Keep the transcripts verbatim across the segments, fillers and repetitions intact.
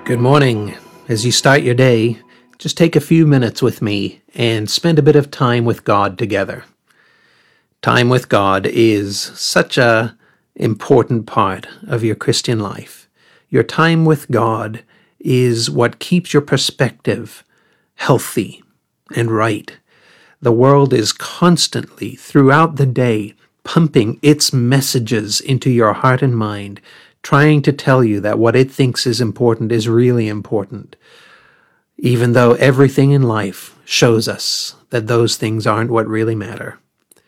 Good morning. As you start your day, just take a few minutes with me and spend a bit of time with God together. Time with God is such a important part of your Christian life. Your time with God is what keeps your perspective healthy and right. The world is constantly, throughout the day, pumping its messages into your heart and mind, trying to tell you that what it thinks is important is really important, even though everything in life shows us that those things aren't what really matter.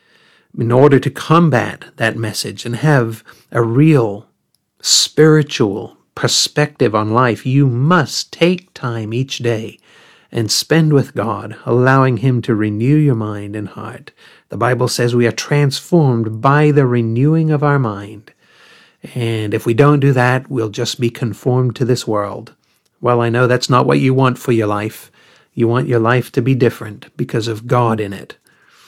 In order to combat that message and have a real spiritual perspective on life, you must take time each day and spend with God, allowing Him to renew your mind and heart. The Bible says we are transformed by the renewing of our mind. And if we don't do that, we'll just be conformed to this world. Well, I know that's not what you want for your life. You want your life to be different because of God in it.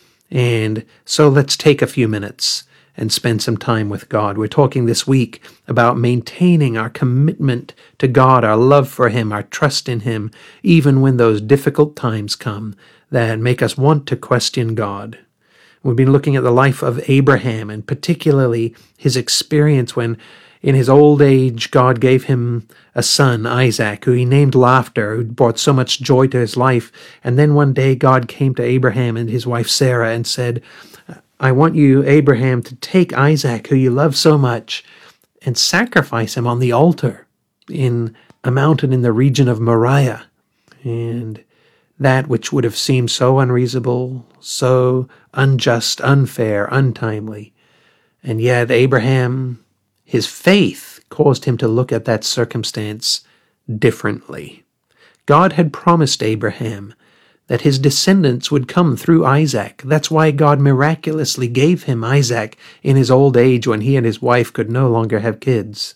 And so let's take a few minutes and spend some time with God. We're talking this week about maintaining our commitment to God, our love for Him, our trust in Him, even when those difficult times come that make us want to question God. We've been looking at the life of Abraham, and particularly his experience when, in his old age, God gave him a son, Isaac, who he named Laughter, who brought so much joy to his life. And then one day God came to Abraham and his wife Sarah and said, I want you, Abraham, to take Isaac, who you love so much, and sacrifice him on the altar in a mountain in the region of Moriah. And that which would have seemed so unreasonable, so unjust, unfair, untimely. And yet Abraham, his faith caused him to look at that circumstance differently. God had promised Abraham that his descendants would come through Isaac. That's why God miraculously gave him Isaac in his old age when he and his wife could no longer have kids.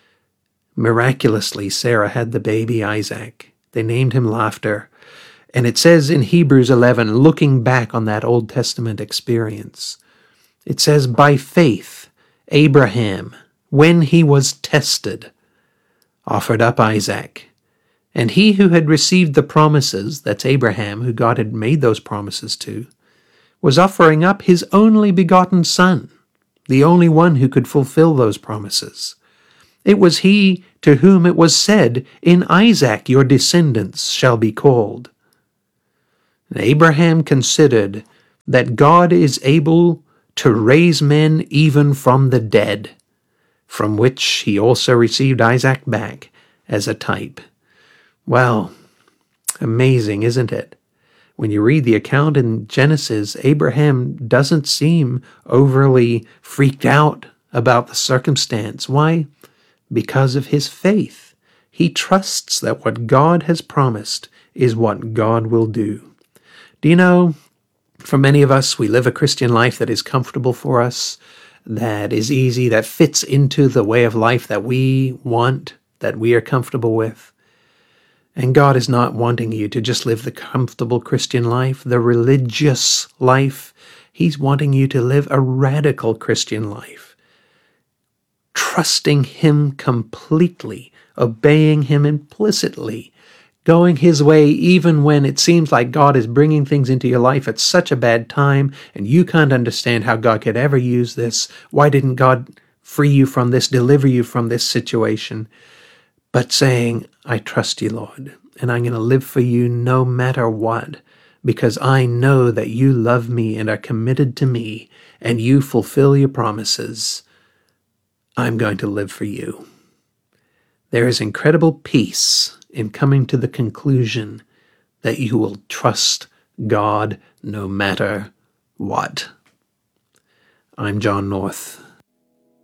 Miraculously, Sarah had the baby Isaac. They named him Laughter. And it says in Hebrews eleven, looking back on that Old Testament experience, it says, by faith, Abraham, when he was tested, offered up Isaac. And he who had received the promises, that's Abraham, who God had made those promises to, was offering up his only begotten son, the only one who could fulfill those promises. It was he to whom it was said, in Isaac your descendants shall be called. And Abraham considered that God is able to raise men even from the dead, from which he also received Isaac back as a type. Well, amazing, isn't it? When you read the account in Genesis, Abraham doesn't seem overly freaked out about the circumstance. Why? Because of his faith. He trusts that what God has promised is what God will do. Do you know, for many of us, we live a Christian life that is comfortable for us, that is easy, that fits into the way of life that we want, that we are comfortable with. And God is not wanting you to just live the comfortable Christian life, the religious life. He's wanting you to live a radical Christian life, trusting Him completely, obeying Him implicitly, going His way even when it seems like God is bringing things into your life at such a bad time and you can't understand how God could ever use this. Why didn't God free you from this, deliver you from this situation? But saying, I trust you, Lord, and I'm going to live for you no matter what, because I know that you love me and are committed to me and you fulfill your promises. I'm going to live for you. There is incredible peace in coming to the conclusion that you will trust God no matter what. I'm John North.